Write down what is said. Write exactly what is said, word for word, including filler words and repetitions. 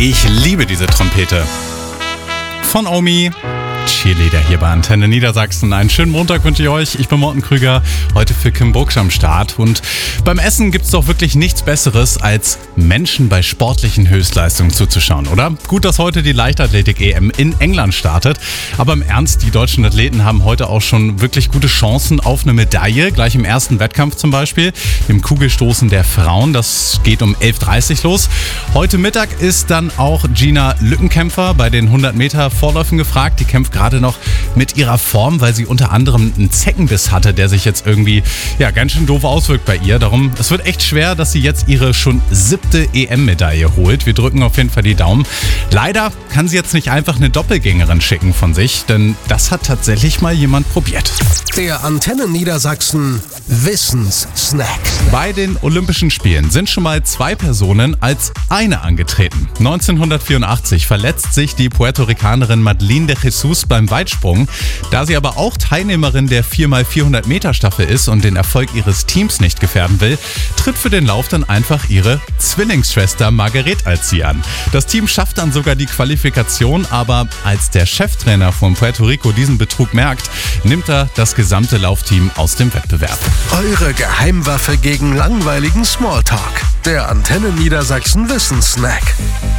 Ich liebe diese Trompete. Von Omi. Cheerleader hier bei Antenne Niedersachsen. Einen schönen Montag wünsche ich euch. Ich bin Morten Krüger, heute für Kim Burksch am Start. Und beim Essen gibt es doch wirklich nichts Besseres, als Menschen bei sportlichen Höchstleistungen zuzuschauen, oder? Gut, dass heute die Leichtathletik-E M in England startet. Aber im Ernst, die deutschen Athleten haben heute auch schon wirklich gute Chancen auf eine Medaille. Gleich im ersten Wettkampf zum Beispiel, dem Kugelstoßen der Frauen. Das geht um elf Uhr dreißig los. Heute Mittag ist dann auch Gina Lückenkämpfer bei den hundert Meter Vorläufen gefragt. Die kämpft gerade noch mit ihrer Form, weil sie unter anderem einen Zeckenbiss hatte, der sich jetzt irgendwie ja ganz schön doof auswirkt bei ihr. Darum, es wird echt schwer, dass sie jetzt ihre schon siebte E M-Medaille holt. Wir drücken auf jeden Fall die Daumen. Leider kann sie jetzt nicht einfach eine Doppelgängerin schicken von sich, denn das hat tatsächlich mal jemand probiert. Der Antenne Niedersachsen Wissenssnack. Bei den Olympischen Spielen sind schon mal zwei Personen als eine angetreten. neunzehnhundertvierundachtzig verletzt sich die Puerto-Ricanerin Madeleine de Jesus beim Weitsprung. Da sie aber auch Teilnehmerin der vier mal vierhundert Meter Staffel ist und den Erfolg ihres Teams nicht gefährden will, tritt für den Lauf dann einfach ihre Zwillingsschwester Marguerite als sie an. Das Team schafft dann sogar die Qualifikation, aber als der Cheftrainer von Puerto Rico diesen Betrug merkt, nimmt er das gesamte Laufteam aus dem Wettbewerb. Eure Geheimwaffe gegen langweiligen Smalltalk. Der Antenne Niedersachsen Wissenssnack.